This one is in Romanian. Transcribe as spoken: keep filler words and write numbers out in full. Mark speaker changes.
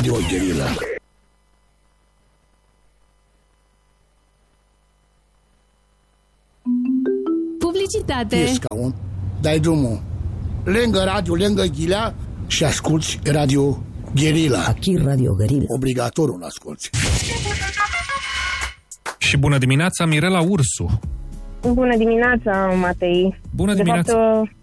Speaker 1: Radio Guerilla.
Speaker 2: Publicitate.
Speaker 1: E scaun, dai drumul lângă radio, lângă Ghilea și asculti Radio Guerilla.
Speaker 3: Aici Radio Guerilla.
Speaker 1: Obligatoriu l-asculti.
Speaker 4: Și bună dimineața, Mirela Ursu.
Speaker 5: Bună dimineața, Matei.
Speaker 4: Bună dimineața.
Speaker 5: De fapt,